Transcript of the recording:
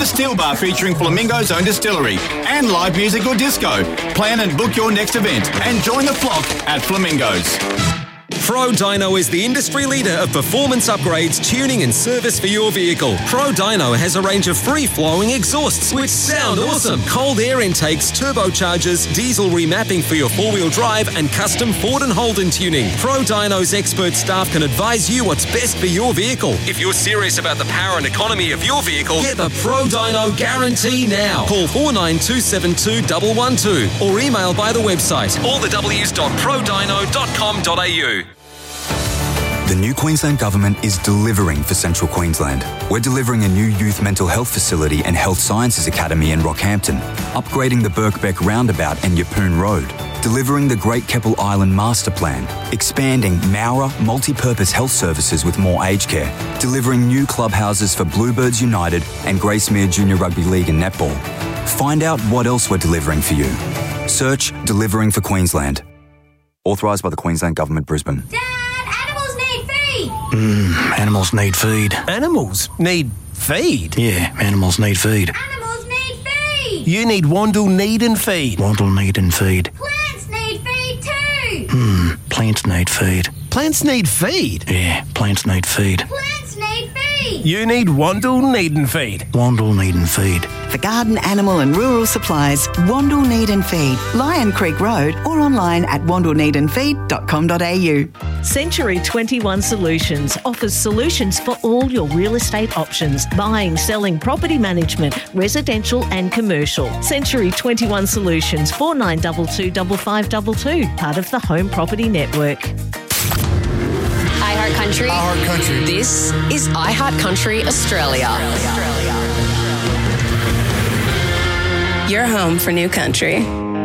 the Steel Bar featuring Flamingo's own distillery, and live music or disco. Plan and book your next event and join the flock at Flamingo's. Pro Dyno is the industry leader of performance upgrades, tuning and service for your vehicle. Pro Dyno has a range of free-flowing exhausts which sound awesome. Cold air intakes, turbochargers, diesel remapping for your four-wheel drive and custom Ford and Holden tuning. Pro Dyno's expert staff can advise you what's best for your vehicle. If you're serious about the power and economy of your vehicle, get the Pro Dyno guarantee now. Call 49272112 or email by the website allthews.prodyno.com.au. The new Queensland Government is delivering for Central Queensland. We're delivering a new youth mental health facility and health sciences academy in Rockhampton, upgrading the Birkbeck roundabout and Yeppoon Road, delivering the Great Keppel Island Master Plan, expanding Mowra multi-purpose health services with more aged care, delivering new clubhouses for Bluebirds United and Gracemere Junior Rugby League and Netball. Find out what else we're delivering for you. Search Delivering for Queensland. Authorised by the Queensland Government, Brisbane. Animals need feed. Animals need feed? Yeah, animals need feed. Animals need feed. You need Wandle Need and Feed. Wandle need and feed. Plants need feed too. Plants need feed. Plants need feed? Yeah, plants need feed. Plants need feed. You need Wandle Need and Feed. Wandle need and feed. For garden, animal and rural supplies, Wandle Need and Feed, Lion Creek Road, or online at wandleneedandfeed.com.au. Century 21 Solutions offers solutions for all your real estate options: buying, selling, property management, residential and commercial. Century 21 Solutions, 4922 5522, part of the Home Property Network. iHeart Country. iHeart Country. This is iHeart Country Australia. Your home for new country.